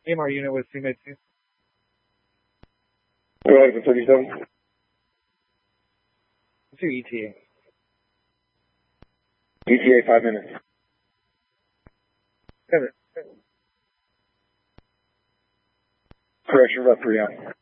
AMR unit with CMAT 2. Go ahead for 37. Let's do ETA. ETA 5 minutes. 7. Correction, about 3 hours.